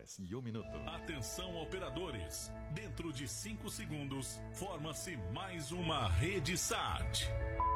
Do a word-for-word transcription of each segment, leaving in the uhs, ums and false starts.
horas e um minuto. Atenção, operadores. Dentro de cinco segundos, forma-se mais uma Rede S A T.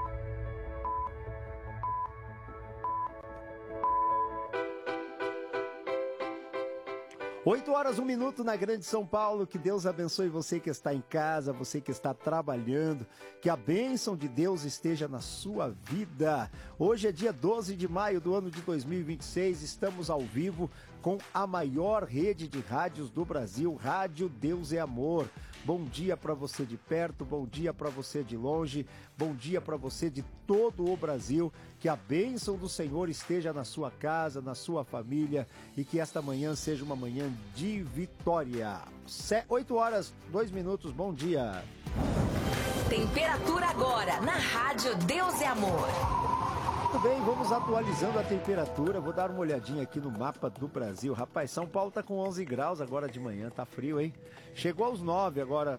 oito horas, um minuto na Grande São Paulo. Que Deus abençoe você que está em casa, você que está trabalhando. Que a bênção de Deus esteja na sua vida. Hoje é dia doze de maio do ano de dois mil e vinte e seis. Estamos ao vivo com a maior rede de rádios do Brasil, Rádio Deus é Amor. Bom dia para você de perto, bom dia para você de longe, bom dia para você de todo o Brasil. Que a bênção do Senhor esteja na sua casa, na sua família e que esta manhã seja uma manhã de vitória. oito horas, dois minutos, bom dia. Temperatura agora na Rádio Deus é Amor. Muito bem, vamos atualizando a temperatura. Vou dar uma olhadinha aqui no mapa do Brasil. Rapaz, São Paulo tá com onze graus agora de manhã, tá frio, hein? Chegou aos nove agora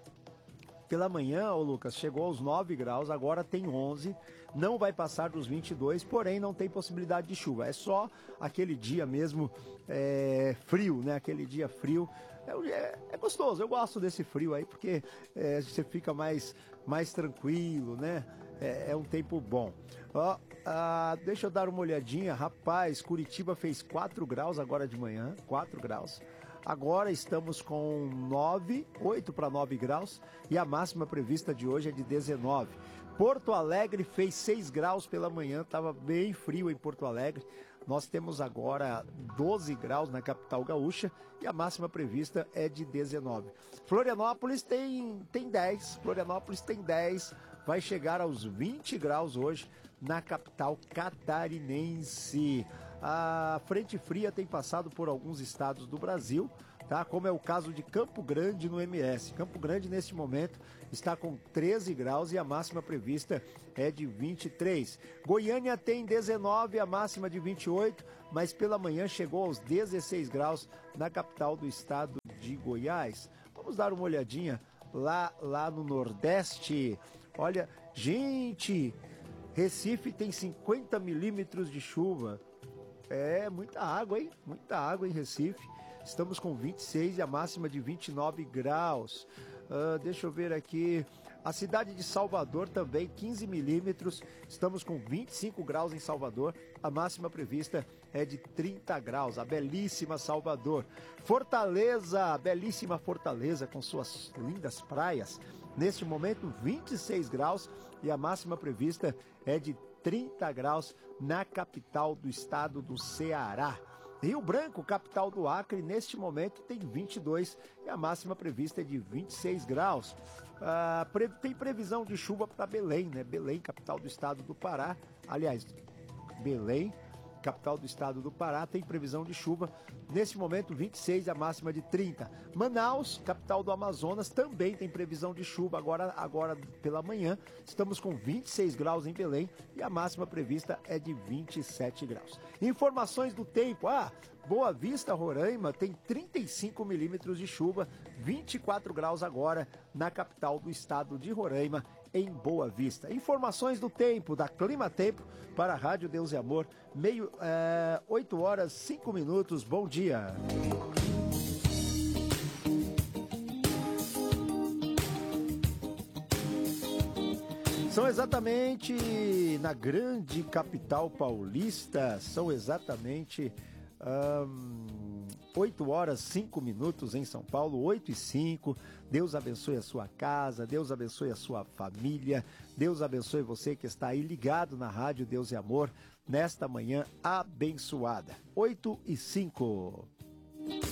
pela manhã, ô Lucas, chegou aos nove graus, agora tem onze, não vai passar dos vinte e dois, porém não tem possibilidade de chuva. É só aquele dia mesmo é, frio, né? Aquele dia frio. É, é gostoso, eu gosto desse frio aí, porque é, você fica mais, mais tranquilo, né? É, é um tempo bom. Ó, ah, deixa eu dar uma olhadinha. Rapaz, Curitiba fez quatro graus agora de manhã, quatro graus. Agora estamos com nove, oito para nove graus e a máxima prevista de hoje é de dezenove. Porto Alegre fez seis graus pela manhã, estava bem frio em Porto Alegre. Nós temos agora doze graus na capital gaúcha e a máxima prevista é de dezenove. Florianópolis tem, tem dez, Florianópolis tem dez, vai chegar aos vinte graus hoje na capital catarinense. A frente fria tem passado por alguns estados do Brasil, tá? Como é o caso de Campo Grande no M S. Campo Grande, neste momento, está com treze graus e a máxima prevista é de vinte e três. Goiânia tem dezenove, a máxima de vinte e oito, mas pela manhã chegou aos dezesseis graus na capital do estado de Goiás. Vamos dar uma olhadinha lá, lá no Nordeste. Olha, gente, Recife tem cinquenta milímetros de chuva. É, muita água, hein? Muita água em Recife. Estamos com vinte e seis e a máxima de vinte e nove graus. Uh, deixa eu ver aqui. A cidade de Salvador também, quinze milímetros. Estamos com vinte e cinco graus em Salvador. A máxima prevista é de trinta graus. A belíssima Salvador. Fortaleza, belíssima Fortaleza com suas lindas praias. Neste momento, vinte e seis graus e a máxima prevista é de trinta graus na capital do estado do Ceará. Rio Branco, capital do Acre, neste momento tem vinte e dois e a máxima prevista é de vinte e seis graus. Ah, pre- tem previsão de chuva para Belém, né? Belém, capital do estado do Pará. Aliás, Belém, capital do estado do Pará, tem previsão de chuva. Neste momento, vinte e seis, a máxima de trinta. Manaus, capital do Amazonas, também tem previsão de chuva agora, agora pela manhã. Estamos com vinte e seis graus em Belém e a máxima prevista é de vinte e sete graus. Informações do tempo. Ah, Boa Vista, Roraima, tem trinta e cinco milímetros de chuva, vinte e quatro graus agora na capital do estado de Roraima, em Boa Vista. Informações do tempo, da Clima Tempo, para a Rádio Deus e Amor, meio, é, oito horas, cinco minutos, bom dia. São exatamente, na grande capital paulista, são exatamente hum, oito horas, cinco minutos em São Paulo, oito e cinco. Deus abençoe a sua casa, Deus abençoe a sua família, Deus abençoe você que está aí ligado na Rádio Deus e Amor, nesta manhã abençoada. oito e cinco.